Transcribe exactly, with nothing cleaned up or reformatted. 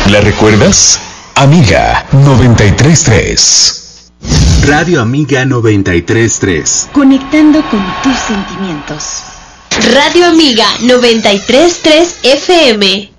¿La recuerdas? Amiga noventa y tres punto tres. Radio Amiga noventa y tres punto tres. Conectando con tus sentimientos. Radio Amiga noventa y tres punto tres F M.